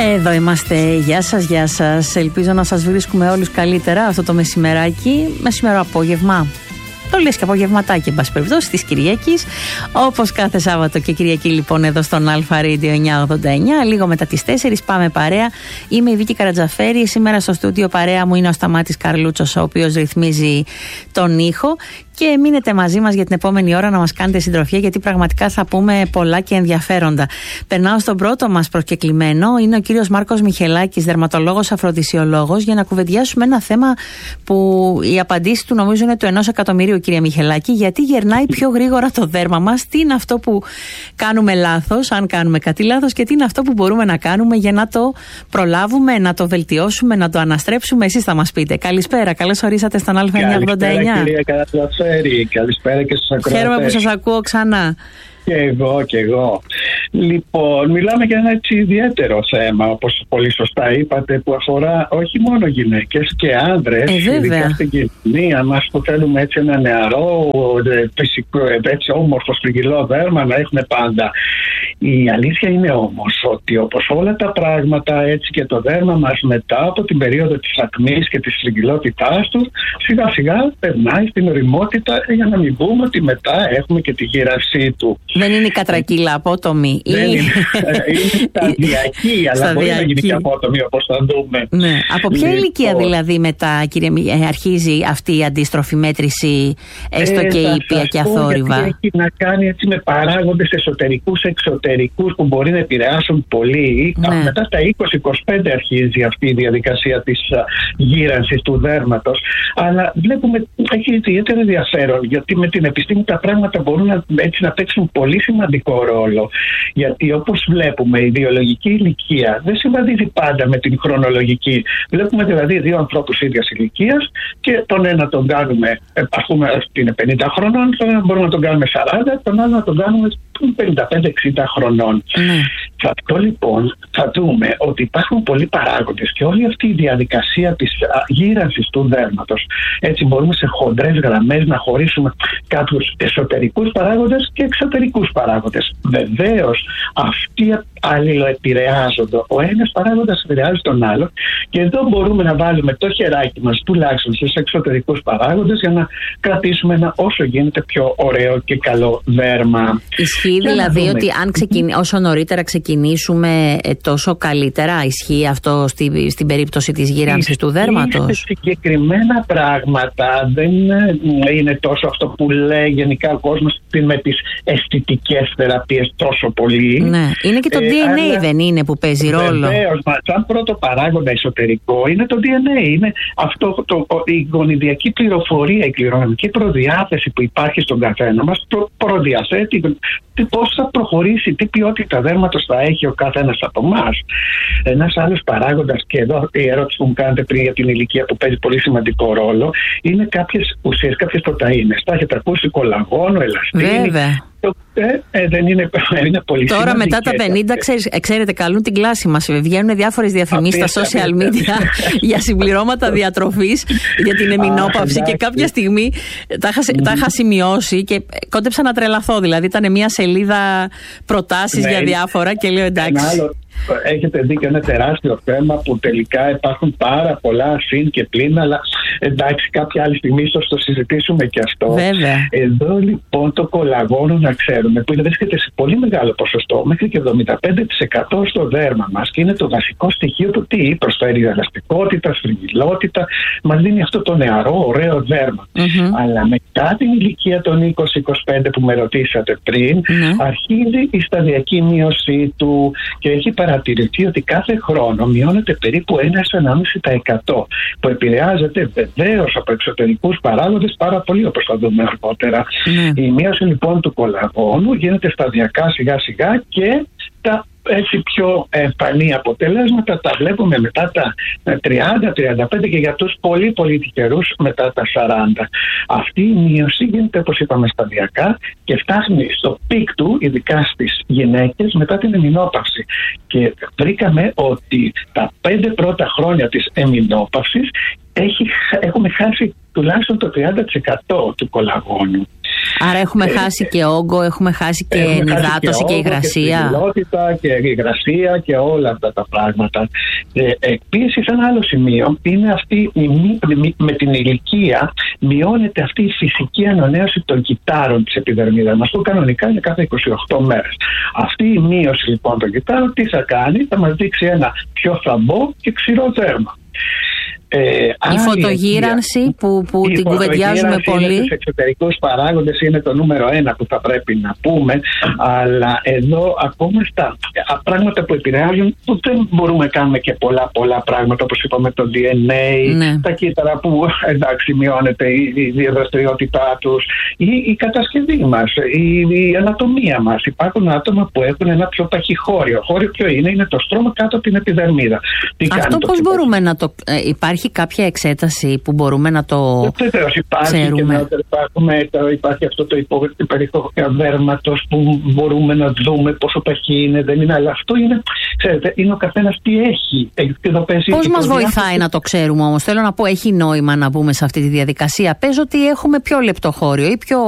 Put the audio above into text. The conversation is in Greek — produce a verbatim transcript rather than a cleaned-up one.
Εδώ είμαστε. Γεια σας, γεια σας. Ελπίζω να σας βρίσκουμε όλους καλύτερα αυτό το μεσημεράκι, μεσημερό απόγευμα. Το λες και απογευματάκι, εν πάση περιπτώσει, της Κυριακής. Όπως κάθε Σάββατο και Κυριακή, λοιπόν, εδώ στον Αλφα Radio εννιακόσια ογδόντα εννιά. Λίγο μετά τις τέσσερις πάμε παρέα. Είμαι η Βίκη Καρατζαφέρη. Σήμερα στο στούντιο παρέα μου είναι ο Σταμάτης Καρλούτσος, ο οποίος ρυθμίζει τον ήχο. Και μείνετε μαζί μας για την επόμενη ώρα να μας κάνετε συντροφιά, γιατί πραγματικά θα πούμε πολλά και ενδιαφέροντα. Περνάω στον πρώτο μας προσκεκλημένο, είναι ο κύριος Μάρκος Μιχελάκης, δερματολόγος αφροδισιολόγος, για να κουβεντιάσουμε ένα θέμα που η απαντήση του νομίζω είναι του ενός εκατομμυρίου, κύριε Μιχελάκη. Γιατί γερνάει πιο γρήγορα το δέρμα μας, τι είναι αυτό που κάνουμε λάθος, αν κάνουμε κάτι λάθος, και τι είναι αυτό που μπορούμε να κάνουμε για να το προλάβουμε, να το βελτιώσουμε, να το αναστρέψουμε. Εσείς θα μας πείτε. Καλησπέρα, καλώς ορίσατε στον Αλφα εννιακόσια ογδόντα εννιά. Καλησπέρα και στους ακροατές. Χαίρομαι που σας ακούω ξανά. Και εγώ, και εγώ. Λοιπόν, μιλάμε για ένα έτσι ιδιαίτερο θέμα, όπως πολύ σωστά είπατε, που αφορά όχι μόνο γυναίκες και άνδρες, ε, ειδικά στην κοινωνία μας που θέλουμε έτσι ένα νεαρό, φυσικό, έτσι όμορφο, στριγγυλό δέρμα να έχουμε πάντα. Η αλήθεια είναι όμως ότι όπως όλα τα πράγματα, έτσι και το δέρμα μας μετά από την περίοδο της ακμής και της στριγγυλότητάς του, σιγά σιγά περνάει στην ωριμότητα, για να μην πούμε ότι μετά έχουμε και τη γύρανσή του. Δεν είναι η κατρακύλα απότομη. Δεν είναι, είναι σταδιακή, αλλά μπορεί να γίνει και απότομη, όπως θα δούμε. Ναι. Από ποια λοιπόν, ηλικία δηλαδή μετά, κύριε, αρχίζει αυτή η αντίστροφη μέτρηση, έστω ε, και ήπια και αθόρυβα? Έχει να κάνει έτσι με παράγοντες εσωτερικούς, εξωτερικούς που μπορεί να επηρεάσουν πολύ. Ναι. Μετά τα είκοσι με είκοσι πέντε αρχίζει αυτή η διαδικασία της γύρανσης του δέρματος. Αλλά βλέπουμε έχει ιδιαίτερο ενδιαφέρον, γιατί με την επιστήμη τα πράγματα μπορούν να, έτσι, να παίξουν πολύ σημαντικό ρόλο. Γιατί όπως βλέπουμε, η βιολογική ηλικία δεν συμβαδίζει πάντα με την χρονολογική. Βλέπουμε δηλαδή δύο ανθρώπους ίδιας ηλικίας και τον ένα τον κάνουμε, ας πούμε, ότι είναι πενήντα χρονών, τον ένα μπορούμε να τον κάνουμε σαράντα, τον άλλο να τον κάνουμε πενήντα πέντε εξήντα χρονών. Mm. Σε αυτό λοιπόν θα δούμε ότι υπάρχουν πολλοί παράγοντες και όλη αυτή η διαδικασία της γύρανσης του δέρματος. Έτσι μπορούμε σε χοντρές γραμμές να χωρίσουμε κάποιους εσωτερικούς παράγοντες και εξωτερικούς παράγοντες. Βεβαίως αυτοί αλληλοεπηρεάζονται. Ο ένας παράγοντας επηρεάζει τον άλλο και εδώ μπορούμε να βάλουμε το χεράκι μας τουλάχιστον στους εξωτερικούς παράγοντες για να κρατήσουμε ένα όσο γίνεται πιο ωραίο και καλό δέρμα. Ισχύει δηλαδή ότι αν ξεκινή, όσο νωρίτερα ξεκινήσουμε ε, τόσο καλύτερα? Ισχύει αυτό στη, στην περίπτωση της γύρανσης του δέρματος? Συγκεκριμένα πράγματα δεν είναι τόσο αυτό που λέει γενικά ο κόσμος με τις αισθητικές θεραπείες τόσο πολύ. Ναι. Είναι και το ε, ντι εν έι αλλά, δεν είναι που παίζει ρόλο? Βεβαίως, μα σαν πρώτο παράγοντα εσωτερικό είναι το ντι εν έι. Είναι αυτό το, η γονιδιακή πληροφορία, η κληρονομική προδιάθεση που υπάρχει στον καθένα μας, το προδιαθέτει πώς θα προχωρήσει, τι ποιότητα δέρματος θα έχει ο καθένας από εμάς. Ένας άλλος παράγοντας, και εδώ η ερώτηση που μου κάνετε πριν για την ηλικία που παίζει πολύ σημαντικό ρόλο, είναι κάποιες ουσίες, κάποιες πρωτεΐνες. Τα έχετε ακούσει, κολαγόνο, ελαστίνη. Βέβαια. Ε, ε, δεν είναι, είναι πολύ Τώρα μετά τα πενήντα, ξέρεις, ξέρετε, καλούν την κλάση μας. Βγαίνουν διάφορες διαφημίσεις στα social media για συμπληρώματα διατροφής, για την εμεινόπαυση, και κάποια στιγμή τα είχα, τα είχα σημειώσει και κόντεψα να τρελαθώ. Δηλαδή ήταν μια σελίδα προτάσεις ναι, για διάφορα και λέω εντάξει. Έχετε δει και ένα τεράστιο θέμα που τελικά υπάρχουν πάρα πολλά συν και πλήν, αλλά εντάξει, κάποια άλλη στιγμή ίσως το συζητήσουμε και αυτό. Βέβαια. Εδώ λοιπόν το κολαγόνο, να ξέρουμε, που βρίσκεται σε πολύ μεγάλο ποσοστό, μέχρι και εβδομήντα πέντε τοις εκατό στο δέρμα μας, και είναι το βασικό στοιχείο του τι προσφέρει ελαστικότητα, στριγγυλότητα, μας δίνει αυτό το νεαρό, ωραίο δέρμα. Mm-hmm. Αλλά μετά την ηλικία των είκοσι με είκοσι πέντε που με ρωτήσατε πριν, mm-hmm. αρχίζει η σταδιακή μείωση του και έχει παρατηρηθεί ότι κάθε χρόνο μειώνεται περίπου ένα με ένα κόμμα πέντε τοις εκατό, που επηρεάζεται βεβαίως από εξωτερικούς παράγοντες πάρα πολύ, όπως θα δούμε αργότερα. Mm. Η μείωση λοιπόν του κολαγόνου γίνεται σταδιακά σιγά σιγά και τα έτσι πιο εμφανή αποτελέσματα τα βλέπουμε μετά τα τριάντα τριάντα πέντε και για τους πολύ πολύ τυχερούς μετά τα σαράντα. Αυτή η μείωση γίνεται, όπως είπαμε, σταδιακά και φτάνει στο πικ του, ειδικά στις γυναίκες, μετά την εμεινόπαυση. Και βρήκαμε ότι τα πέντε πρώτα χρόνια της εμεινόπαυσης έχει, έχουμε χάσει τουλάχιστον το τριάντα τοις εκατό του κολαγόνου. Άρα έχουμε χάσει και όγκο, έχουμε χάσει και ενυδάτωση και, και υγρασία. Και, και υγρασία και όλα αυτά τα πράγματα. Ε, Επίσης, ένα άλλο σημείο είναι αυτή η, με την ηλικία μειώνεται αυτή η φυσική ανανέωση των κυτάρων της επιδερμίδας μας, που κανονικά είναι κάθε είκοσι οκτώ μέρες. Αυτή η μείωση λοιπόν των κυτάρων τι θα κάνει? Θα μας δείξει ένα πιο θαμπό και ξηρό δέρμα. Ε, η φωτογύρανση που, που η την κουβεντιάζουμε πολύ. Στους εξωτερικούς παράγοντες είναι το νούμερο ένα που θα πρέπει να πούμε, αλλά εδώ ακόμα στα πράγματα που επηρεάζουν που δεν μπορούμε να κάνουμε και πολλά πολλά πράγματα, όπως είπαμε το ντι εν έι, ναι. τα κύτταρα που εντάξει μειώνεται η, η διαδραστηριότητά τους, η, η κατασκευή μας, η, η ανατομία μας. Υπάρχουν άτομα που έχουν ένα πιο παχυχώριο. Χώριο ποιο είναι? Είναι το στρώμα κάτω από την επιδερμίδα. Τι Αυτό πώς μπορούμε να το... Ε, υπάρχει κάποια εξέταση που μπορούμε να το Βεβαίως υπάρχει ξέρουμε? Και υπάρχουμε, υπάρχει αυτό το υπερηχό δέρματος που μπορούμε να δούμε πόσο παχύ είναι, δεν είναι, αλλά αυτό είναι, ξέρετε, είναι ο καθένας τι έχει. Πώς μας βοηθάει να το ξέρουμε όμως? Θέλω να πω, έχει νόημα να μπούμε σε αυτή τη διαδικασία? Πες ότι έχουμε πιο λεπτό χώριο ή πιο